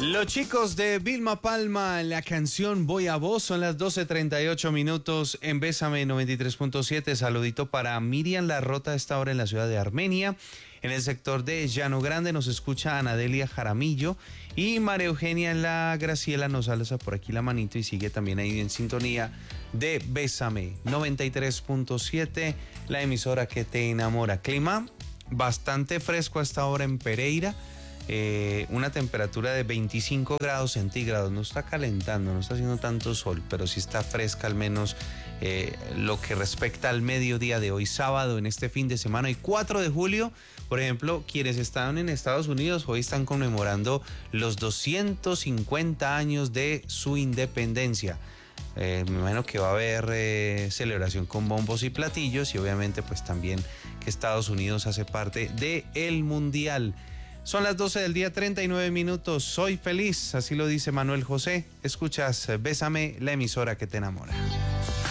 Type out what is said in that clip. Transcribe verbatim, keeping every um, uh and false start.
Los chicos de Vilma Palma, la canción Voy a Vos, son las doce treinta y ocho minutos en Bésame noventa y tres punto siete. Saludito para Miriam La Rota a esta hora en la ciudad de Armenia. En el sector de Llano Grande nos escucha Anadelia Jaramillo y María Eugenia en la Graciela nos alza por aquí la manito y sigue también ahí en sintonía de Bésame noventa y tres punto siete, la emisora que te enamora. Clima bastante fresco a esta hora en Pereira. Eh, una temperatura de veinticinco grados centígrados, no está calentando, no está haciendo tanto sol, pero sí está fresca al menos eh, lo que respecta al mediodía de hoy sábado, en este fin de semana y cuatro de julio. Por ejemplo, quienes están en Estados Unidos hoy están conmemorando los doscientos cincuenta años de su independencia. Eh, me imagino que va a haber eh, celebración con bombos y platillos y obviamente pues también que Estados Unidos hace parte del Mundial. Son las doce del día, treinta y nueve minutos. Soy feliz, así lo dice Manuel José. Escuchas Bésame, la emisora que te enamora.